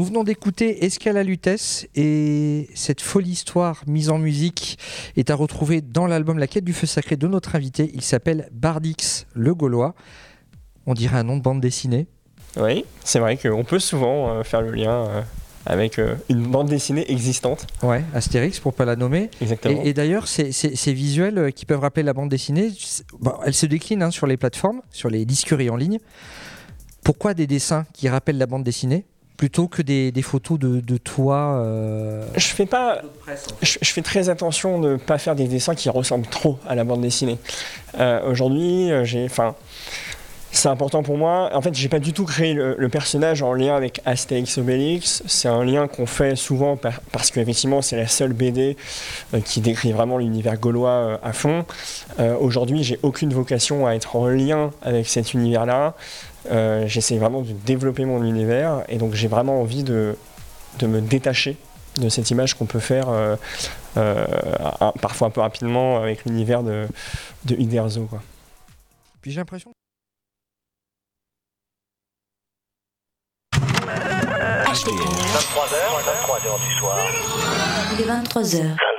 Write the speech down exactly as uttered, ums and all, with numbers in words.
Nous venons d'écouter Escale à Lutèce et cette folle histoire mise en musique est à retrouver dans l'album La Quête du Feu Sacré de notre invité. Il s'appelle Bardix le Gaulois. On dirait un nom de bande dessinée. Oui, c'est vrai qu'on peut souvent euh, faire le lien euh, avec euh, une bande dessinée existante. Ouais, Astérix pour pas la nommer. Exactement. Et, et d'ailleurs, ces, ces, ces visuels qui peuvent rappeler la bande dessinée, bon, elles se déclinent hein, sur les plateformes, sur les disqueries en ligne. Pourquoi des dessins qui rappellent la bande dessinée plutôt que des, des photos de, de toi euh... Je fais pas, presse, en fait. je, je fais très attention de ne pas faire des dessins qui ressemblent trop à la bande dessinée. Euh, aujourd'hui, j'ai, enfin. C'est important pour moi. En fait, j'ai pas du tout créé le, le personnage en lien avec Astérix Obélix. C'est un lien qu'on fait souvent par, parce qu'effectivement, c'est la seule B D euh, qui décrit vraiment l'univers gaulois euh, à fond. Euh, aujourd'hui, j'ai aucune vocation à être en lien avec cet univers-là. Euh, j'essaie vraiment de développer mon univers et donc j'ai vraiment envie de, de me détacher de cette image qu'on peut faire euh, euh, un, parfois un peu rapidement avec l'univers de, de Uderzo, quoi. Puis j'ai l'impression vingt-trois heures, vingt-trois heures du soir. Il est vingt-trois heures.